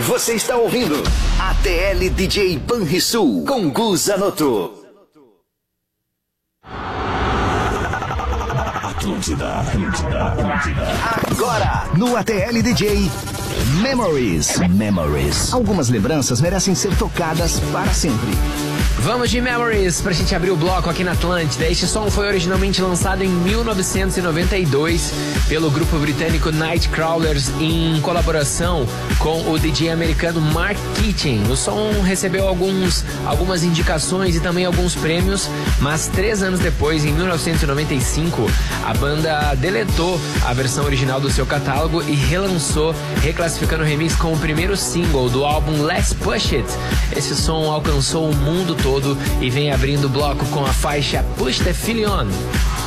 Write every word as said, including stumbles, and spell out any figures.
Você está ouvindo A T L D J Banrisul com Gu Zanotto. Atlântida, Atlântida, Atlântida. Agora, no A T L D J Memories. Memories. Algumas lembranças merecem ser tocadas para sempre. Vamos de Memories pra gente abrir o bloco aqui na Atlântida. Este som foi originalmente lançado em mil novecentos e noventa e dois pelo grupo britânico Nightcrawlers em colaboração com o D J americano Mark Kitchen. O som recebeu alguns, algumas indicações e também alguns prêmios, mas três anos depois, em mil novecentos e noventa e cinco, a banda deletou a versão original do seu catálogo e relançou, reclassificando o remix como o primeiro single do álbum Let's Push It. Esse som alcançou o mundo todo e vem abrindo o bloco com a faixa Push the Feeling On.